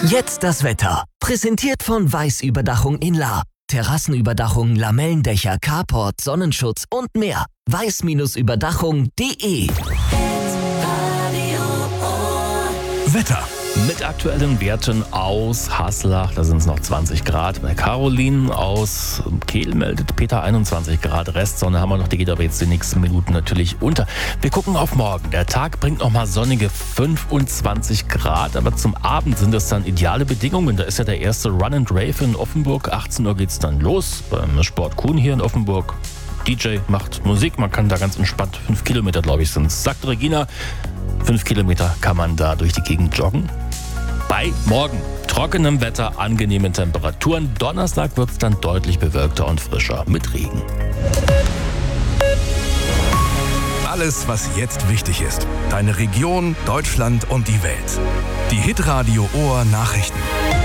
Jetzt das Wetter. Präsentiert von Weiß-Überdachung in La. Terrassenüberdachung, Lamellendächer, Carport, Sonnenschutz und mehr. weiß-überdachung.de. Wetter. Mit aktuellen Werten aus Haslach, da sind es noch 20 Grad. Bei Caroline aus Kehl meldet Peter 21 Grad. Restsonne haben wir noch, die geht aber jetzt die nächsten Minuten natürlich unter. Wir gucken auf morgen. Der Tag bringt nochmal sonnige 25 Grad, aber zum Abend sind das dann ideale Bedingungen. Da ist ja der erste Run and Rave in Offenburg. 18 Uhr geht's dann los beim Sport Kuhn hier in Offenburg. DJ macht Musik, man kann da ganz entspannt 5 Kilometer, glaube ich, sind es. Sagt Regina, 5 Kilometer kann man da durch die Gegend joggen. Bei morgen trockenem Wetter, angenehmen Temperaturen. Donnerstag wird es dann deutlich bewölkter und frischer mit Regen. Alles, was jetzt wichtig ist. Deine Region, Deutschland und die Welt. Die Hitradio Ohr Nachrichten.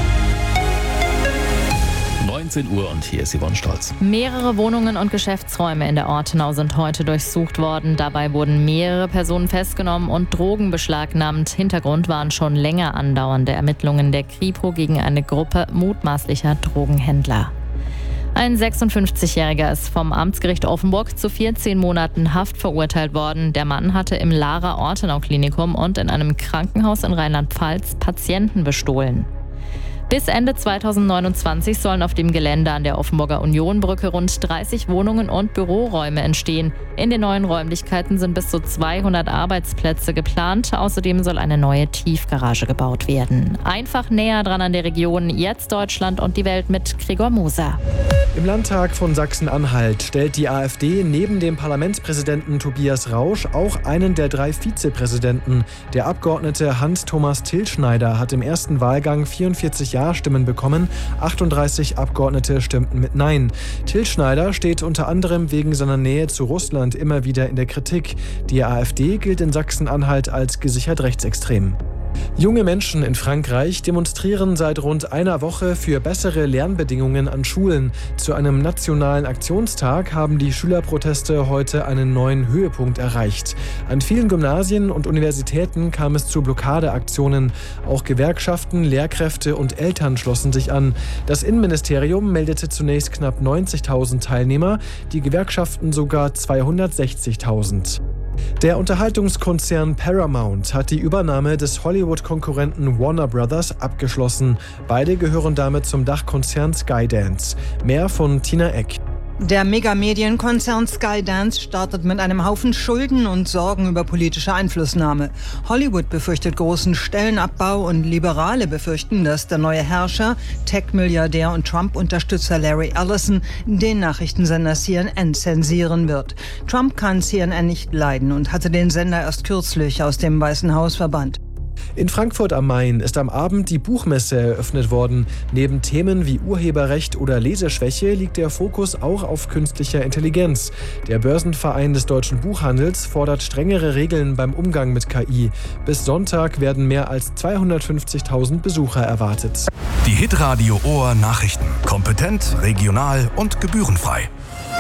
19 Uhr und hier ist Yvonne Stolz. Mehrere Wohnungen und Geschäftsräume in der Ortenau sind heute durchsucht worden. Dabei wurden mehrere Personen festgenommen und Drogen beschlagnahmt. Hintergrund waren schon länger andauernde Ermittlungen der Kripo gegen eine Gruppe mutmaßlicher Drogenhändler. Ein 56-Jähriger ist vom Amtsgericht Offenburg zu 14 Monaten Haft verurteilt worden. Der Mann hatte im Lara-Ortenau-Klinikum und in einem Krankenhaus in Rheinland-Pfalz Patienten bestohlen. Bis Ende 2029 sollen auf dem Gelände an der Offenburger Unionbrücke rund 30 Wohnungen und Büroräume entstehen. In den neuen Räumlichkeiten sind bis zu 200 Arbeitsplätze geplant. Außerdem soll eine neue Tiefgarage gebaut werden. Einfach näher dran an der Region, jetzt Deutschland und die Welt mit Gregor Moser. Im Landtag von Sachsen-Anhalt stellt die AfD neben dem Parlamentspräsidenten Tobias Rausch auch einen der 3 Vizepräsidenten. Der Abgeordnete Hans-Thomas Tilschneider hat im ersten Wahlgang 44 Ja-Stimmen bekommen, 38 Abgeordnete stimmten mit Nein. Tilschneider steht unter anderem wegen seiner Nähe zu Russland immer wieder in der Kritik. Die AfD gilt in Sachsen-Anhalt als gesichert rechtsextrem. Junge Menschen in Frankreich demonstrieren seit rund einer Woche für bessere Lernbedingungen an Schulen. Zu einem nationalen Aktionstag haben die Schülerproteste heute einen neuen Höhepunkt erreicht. An vielen Gymnasien und Universitäten kam es zu Blockadeaktionen. Auch Gewerkschaften, Lehrkräfte und Eltern schlossen sich an. Das Innenministerium meldete zunächst knapp 90.000 Teilnehmer, die Gewerkschaften sogar 260.000. Der Unterhaltungskonzern Paramount hat die Übernahme des Hollywood-Konkurrenten Warner Brothers abgeschlossen. Beide gehören damit zum Dachkonzern Skydance. Mehr von Tina Eck. Der Megamedienkonzern Skydance startet mit einem Haufen Schulden und Sorgen über politische Einflussnahme. Hollywood befürchtet großen Stellenabbau und Liberale befürchten, dass der neue Herrscher, Tech-Milliardär und Trump-Unterstützer Larry Ellison den Nachrichtensender CNN zensieren wird. Trump kann CNN nicht leiden und hatte den Sender erst kürzlich aus dem Weißen Haus verbannt. In Frankfurt am Main ist am Abend die Buchmesse eröffnet worden. Neben Themen wie Urheberrecht oder Leseschwäche liegt der Fokus auch auf künstlicher Intelligenz. Der Börsenverein des deutschen Buchhandels fordert strengere Regeln beim Umgang mit KI. Bis Sonntag werden mehr als 250.000 Besucher erwartet. Die Hitradio Ohr Nachrichten. Kompetent, regional und gebührenfrei.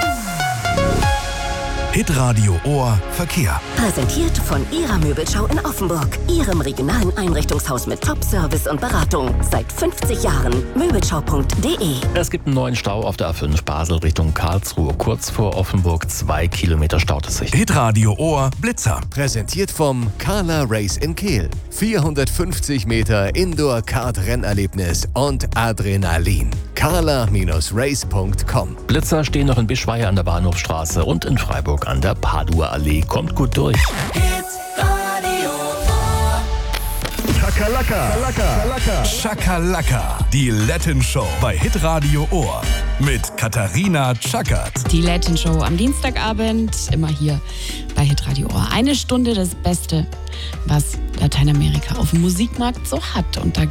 Hitradio Ohr Verkehr. Präsentiert von Ihrer Möbelschau in Offenburg. Ihrem regionalen Einrichtungshaus mit Top-Service und Beratung. Seit 50 Jahren. Möbelschau.de. Es gibt einen neuen Stau auf der A5 Basel Richtung Karlsruhe. Kurz vor Offenburg 2 Kilometer staut es sich. Hitradio Ohr Blitzer. Präsentiert vom Carla Race in Kehl. 450 Meter Indoor-Kart-Rennerlebnis und Adrenalin. carla-race.com. Blitzer stehen noch in Bischweier an der Bahnhofstraße und in Freiburg an der Padua-Allee. Kommt gut durch. Schakalaka. Schakalaka. Die Latin Show bei Hitradio Ohr. Mit Katharina Tschakert. Die Latin Show am Dienstagabend, immer hier bei Hitradio Ohr. 1 Stunde das Beste, was Lateinamerika auf dem Musikmarkt so hat. Und da